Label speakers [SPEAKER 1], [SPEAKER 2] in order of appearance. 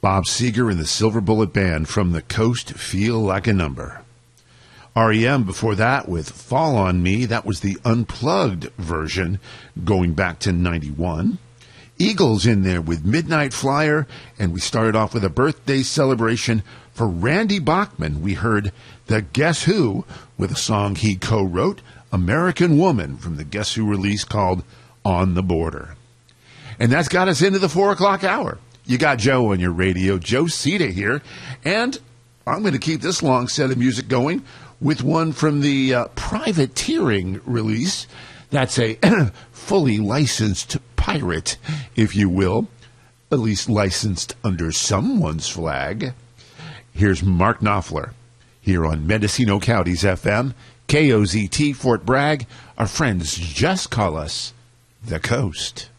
[SPEAKER 1] Bob Seger and the Silver Bullet Band from the Coast, Feel Like a Number. REM before that with Fall on Me. That was the unplugged version going back to 91. Eagles in there with Midnight Flyer. And we started off with a birthday celebration for Randy Bachman. We heard the Guess Who with a song he co-wrote, American Woman, from the Guess Who release called On the Border. And that's got us into the 4 o'clock hour. You got Joe on your radio, Joe Sita here. And I'm going to keep this long set of music going with one from the Privateering release. That's a fully licensed pirate, if you will, at least licensed under someone's flag. Here's Mark Knopfler here on Mendocino County's FM, KOZT, Fort Bragg. Our friends just call us the Coast.